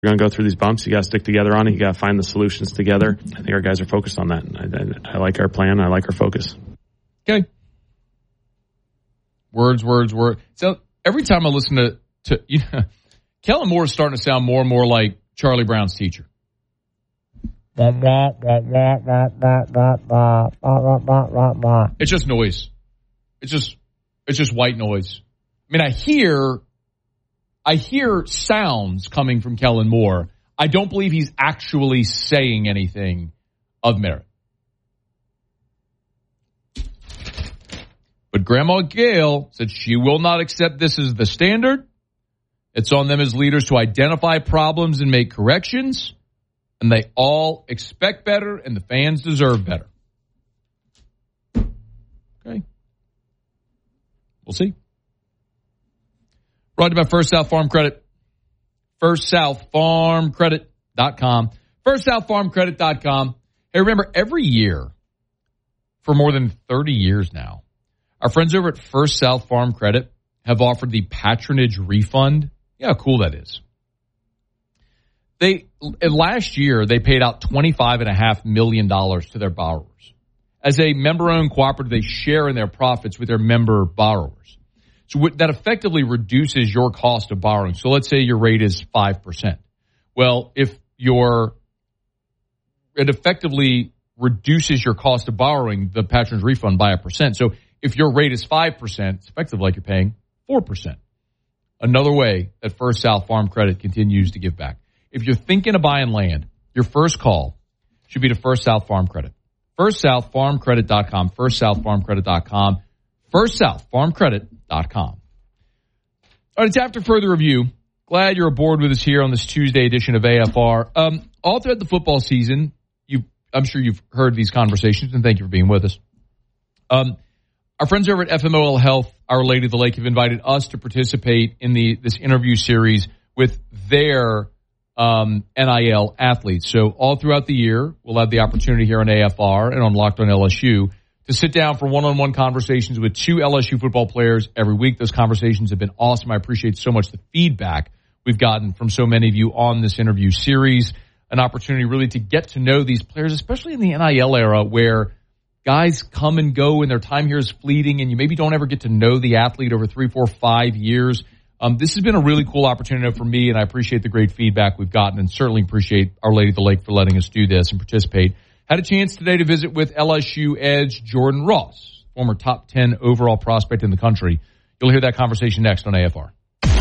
We're going to go through these bumps. You got to stick together on it. You got to find the solutions together. I think our guys are focused on that. I like our plan. I like our focus. Okay. Words. So every time I listen to Kellen Moore is starting to sound more and more like Charlie Brown's teacher. It's just noise. It's just white noise. I mean, I hear sounds coming from Kellen Moore. I don't believe he's actually saying anything of merit. But Grandma Gail said she will not accept this as the standard. It's on them as leaders to identify problems and make corrections. And they all expect better, and the fans deserve better. Okay. We'll see. Brought to you by First South Farm Credit. FirstSouthFarmCredit.com. FirstSouthFarmCredit.com. Hey, remember, every year for more than 30 years now, our friends over at First South Farm Credit have offered the patronage refund. Yeah, how cool that is. Last year, they paid out $25.5 million to their borrowers. As a member-owned cooperative, they share in their profits with their member borrowers. So that effectively reduces your cost of borrowing. So let's say your rate is 5%. Well, it effectively reduces your cost of borrowing the patronage refund by 1%. So if your rate is 5%, it's effectively like you're paying 4%. Another way that First South Farm Credit continues to give back. If you're thinking of buying land, your first call should be to First South Farm Credit. FirstSouthFarmCredit.com. FirstSouthFarmCredit.com. FirstSouthFarmCredit.com. All right, it's after further review. Glad you're aboard with us here on this Tuesday edition of AFR. All throughout the football season, I'm sure you've heard these conversations, and thank you for being with us. Our friends over at FMOL Health, Our Lady of the Lake, have invited us to participate in this interview series with their NIL athletes. So all throughout the year, we'll have the opportunity here on AFR and on Locked on LSU to sit down for one-on-one conversations with two LSU football players every week. Those conversations have been awesome. I appreciate so much the feedback we've gotten from so many of you on this interview series. An opportunity really to get to know these players, especially in the NIL era where guys come and go and their time here is fleeting and you maybe don't ever get to know the athlete over 3, 4, 5 years. This has been a really cool opportunity for me, and I appreciate the great feedback we've gotten and certainly appreciate Our Lady of the Lake for letting us do this and participate. Had a chance today to visit with LSU edge Jordan Ross, former top 10 overall prospect in the country. You'll hear that conversation next on AFR.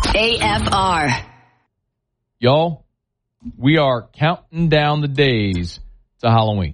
AFR. Y'all, we are counting down the days to Halloween.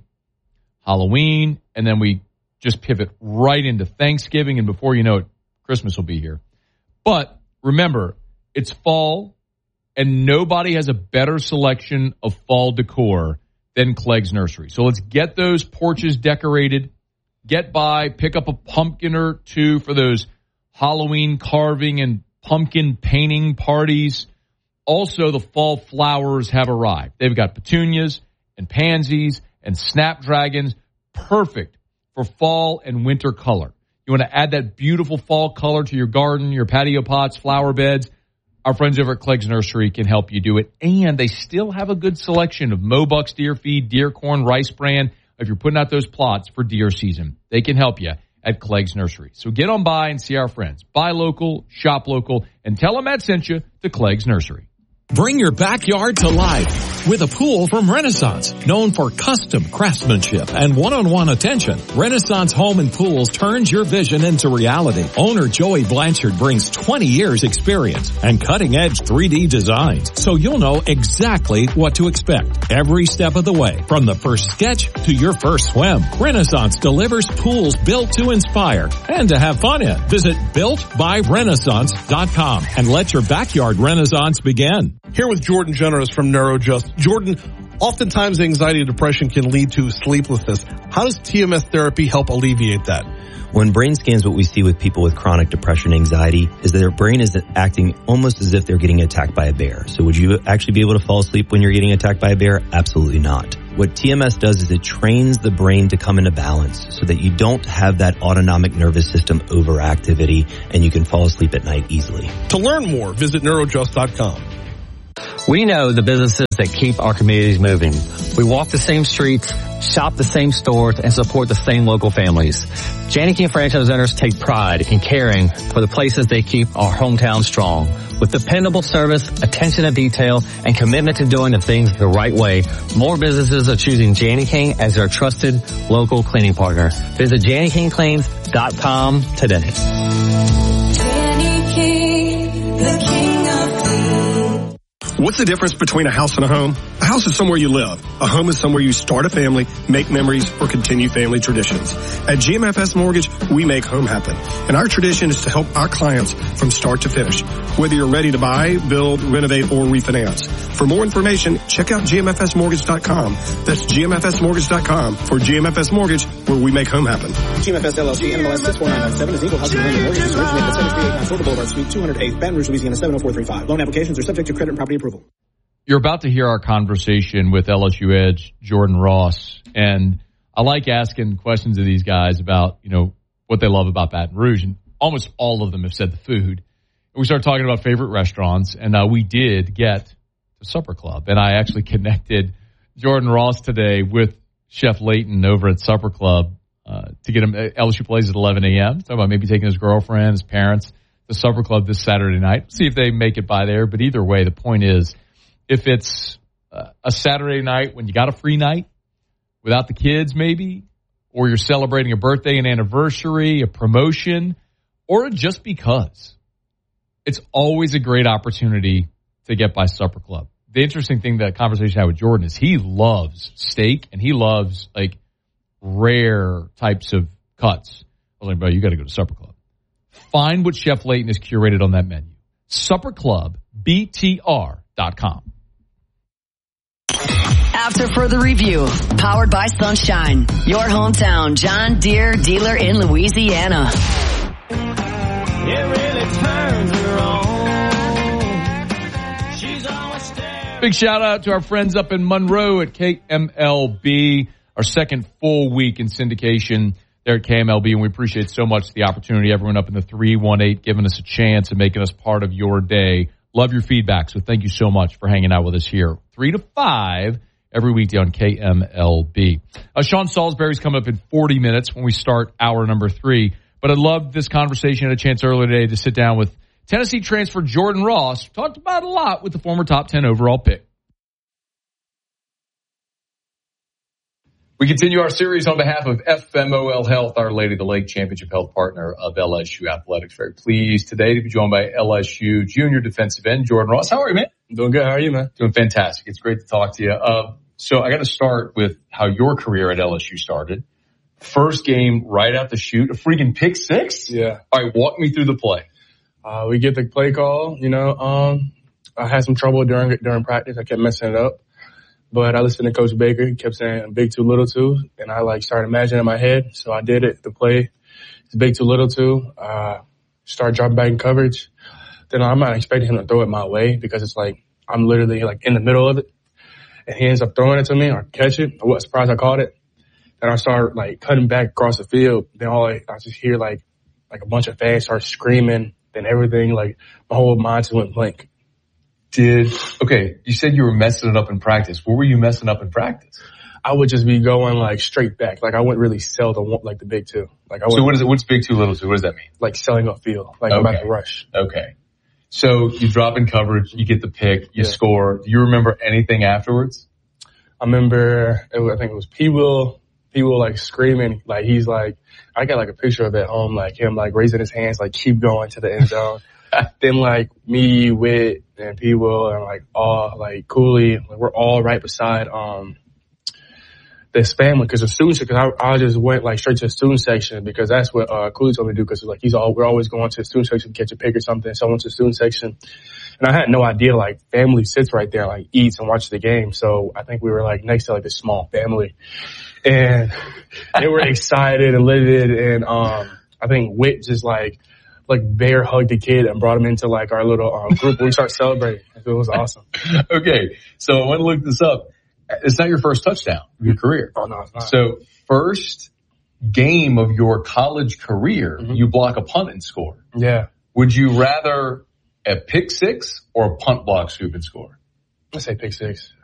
And then we just pivot right into Thanksgiving, and before you know it, Christmas will be here. But remember, it's fall, and nobody has a better selection of fall decor than Clegg's Nursery. So let's get those porches decorated, get by, pick up a pumpkin or two for those Halloween carving and pumpkin painting parties. Also, the fall flowers have arrived. They've got petunias and pansies and snapdragons, perfect for fall and winter color. You want to add that beautiful fall color to your garden, your patio pots, flower beds. Our friends over at Clegg's Nursery can help you do it. And they still have a good selection of Mobucks deer feed, deer corn, rice bran. If you're putting out those plots for deer season, they can help you at Clegg's Nursery. So get on by and see our friends. Buy local, shop local, and tell them Matt sent you to Clegg's Nursery. Bring your backyard to life with a pool from Renaissance. Known for custom craftsmanship and one-on-one attention, Renaissance Home and Pools turns your vision into reality. Owner Joey Blanchard brings 20 years experience and cutting-edge 3D designs, so you'll know exactly what to expect every step of the way, from the first sketch to your first swim. Renaissance delivers pools built to inspire and to have fun in. Visit BuiltByRenaissance.com and let your backyard renaissance begin. Here with Jordan Generous from NeuroJust. Jordan, oftentimes anxiety and depression can lead to sleeplessness. How does TMS therapy help alleviate that? When brain scans, what we see with people with chronic depression and anxiety is that their brain is acting almost as if they're getting attacked by a bear. So would you actually be able to fall asleep when you're getting attacked by a bear? Absolutely not. What TMS does is it trains the brain to come into balance so that you don't have that autonomic nervous system overactivity and you can fall asleep at night easily. To learn more, visit NeuroJust.com. We know the businesses that keep our communities moving. We walk the same streets, shop the same stores, and support the same local families. Janney King franchise owners take pride in caring for the places they keep our hometown strong. With dependable service, attention to detail, and commitment to doing the things the right way, more businesses are choosing Janney King as their trusted local cleaning partner. Visit JanneyKingCleans.com today. Janney King, the king of clean. What's the difference between a house and a home? A house is somewhere you live. A home is somewhere you start a family, make memories, or continue family traditions. At GMFS Mortgage, we make home happen. And our tradition is to help our clients from start to finish. Whether you're ready to buy, build, renovate, or refinance. For more information, check out GMFSmortgage.com. That's GMFSmortgage.com for GMFS Mortgage, where we make home happen. GMFS LLC, NMLS 64997 is equal housing lender. Mortgages originated at 7389 Florida Boulevard, Suite 208, Baton Rouge, Louisiana 70435. Loan applications are subject to credit and property approval. You're about to hear our conversation with LSU Edge Jordan Ross, and I like asking questions of these guys about, what they love about Baton Rouge, and almost all of them have said the food. And we started talking about favorite restaurants, and we did get to Supper Club, and I actually connected Jordan Ross today with Chef Layton over at Supper Club to get him. LSU plays at 11 a.m. Talking about maybe taking his girlfriend, his parents, to Supper Club this Saturday night. See if they make it by there, but either way, the point is, if it's a Saturday night when you got a free night without the kids maybe, or you're celebrating a birthday, an anniversary, a promotion, or just because, it's always a great opportunity to get by Supper Club. The interesting thing, that conversation I had with Jordan, is he loves steak and he loves like rare types of cuts. I was like, bro, you got to go to Supper Club. Find what Chef Layton has curated on that menu. SupperClubBTR.com. After further review, powered by Sunshine, your hometown John Deere dealer in Louisiana. It really turns her on. She's always there. Big shout out to our friends up in Monroe at KMLB, our second full week in syndication there at KMLB, and we appreciate so much the opportunity, everyone up in the 318 giving us a chance and making us part of your day. Love your feedback, so thank you so much for hanging out with us here. 3 to 5 every weekday on KMLB. Sean Salisbury's coming up in 40 minutes when we start hour number 3. But I loved this conversation. I had a chance earlier today to sit down with Tennessee transfer Jordan Ross. Talked about a lot with the former top 10 overall pick. We continue our series on behalf of FMOL Health, Our Lady of the Lake Championship Health partner of LSU Athletics. Very pleased today to be joined by LSU junior defensive end Jordan Ross. How are you, man? Doing good. How are you, man? Doing fantastic. It's great to talk to you. So I got to start with how your career at LSU started. First game right out the chute, a freaking pick six? Yeah. All right, walk me through the play. We get the play call, I had some trouble during practice. I kept messing it up. But I listened to Coach Baker. He kept saying big two, little two. And I started imagining in my head. So I did it. The play is big two, little two. Start dropping back in coverage. Then I'm not expecting him to throw it my way because it's I'm literally in the middle of it. And he ends up throwing it to me or catch it. I wasn't surprised I caught it. Then I start cutting back across the field. Then I just hear a bunch of fans start screaming. Then everything, my whole mind just went blank. Okay, you said you were messing it up in practice. What were you messing up in practice? I would just be going straight back. I wouldn't really sell the big two. So what is it? What's big two, little two? What does that mean? Selling upfield. I'm about to rush. Okay. So you drop in coverage, you get the pick, you score. Do you remember anything afterwards? I remember, I think it was P-Will screaming, he's I got a picture of it at home, him raising his hands, keep going to the end zone. Then me, Witt, and P-Will, and Cooley, we're all right beside this family because the student section. Because I just went straight to the student section because that's what Cooley told me to do. Because we're always going to the student section to catch a pick or something. So I went to the student section, and I had no idea family sits right there, eats and watches the game. So I think we were next to this small family, and they were excited and livid. And I think Witt just bear hugged the kid and brought him into our little group where we start celebrating. It was awesome. Okay, so I want to look this up. It's not your first touchdown of your career. Oh no, it's not. So first game of your college career, you block a punt and score. Yeah. Would you rather a pick six or a punt block, scoop, and score? Let's say pick six.